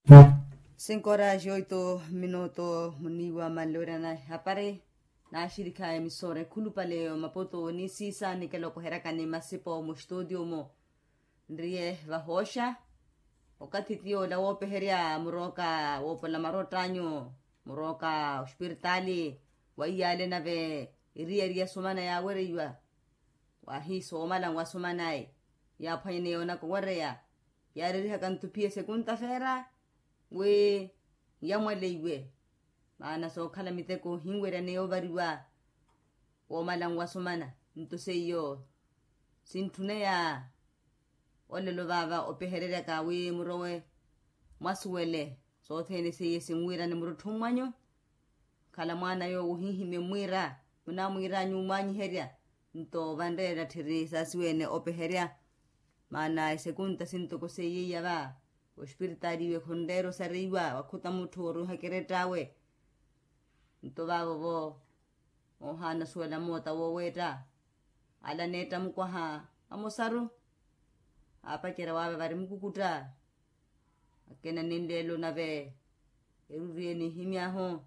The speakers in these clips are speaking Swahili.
5 horas y 8 minutos muniwa malorana hapare na shirika emisore kulupa leo mapoto ni sisa ni keloko heraka ni masipo mu studio mo ndrie vahosha wakati tio la wope heria muroka wopo la marotanyo muroka hospitali waiyale na ve iria sumana ya were yua wahi somala wasumanae ya paine ona ko warea ya ri hakan tupie sekunta fera we yamwalewe maana so kala miteko hingwera ne ovariwa o malangwa somana ntoseyo sintune ya ole lo baba opeherera ka we murowe masuwele so thene se yesimwira ne muruthumwanyo kala mwana yo uhihime mwira muna mwira nyumanyi heria nto bandera thirisa siwene opeheria maana sekunta sintoko se ya ba hospitali we khondero sariwa wakhuta muthu oru hakeretawe nto babo bo ohana suela mota wo weta ala neta mukwaha amosaru apa kera wabe bari mukukuta akena nindelo nave erurieni himyaho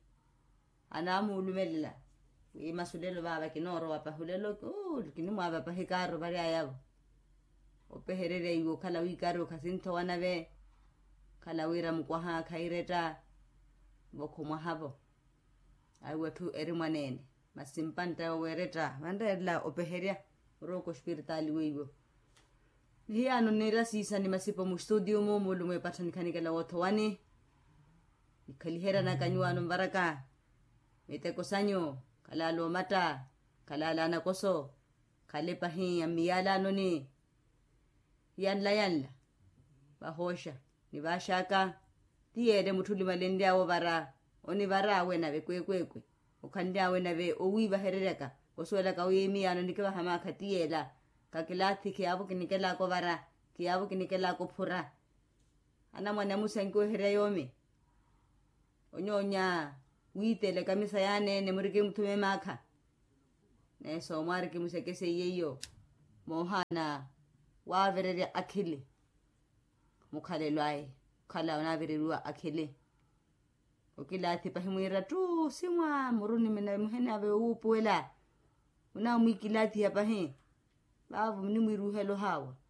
anamu ulumelela imasulelo baba kinoro apa hulelo kini mwaba pa hikaro bari ayabo opeherere iwo kala wikaro kasinto wanabe kala wira mukwaha khaireta boko mwahabo aiwatu erimwanene masimpanta wereta vandela opeheria roko hospitali weiwo hiano nera sisa ni masipo mu studio mo mulume patani kanikala wothwani ikalihera na kanyuano mbaraka mete kosanyo kala lo mata kala lana koso kale pahi amiyala noni yanla bahosha ni bashaka tiere muthuli malende awo bara oni bara wena bekwekwe ukhandia wena be owiba herereka oswela ka uyemi ano nikeba hama khatiela kakilati kiabo kinikela ko bara kiabo kinikela ko phura ana mwana musenko here yomi onyonya uitele kamisa yane ne murike muthume makha ne so mwari ke musekese yeyo mohana waverere akhile mukhalelwae khala unavererwa akhile okilati pahimwira tu simwa muruni mena muhene ave upuela una mwikilati ya pahe babu ni mwiruhelo hawa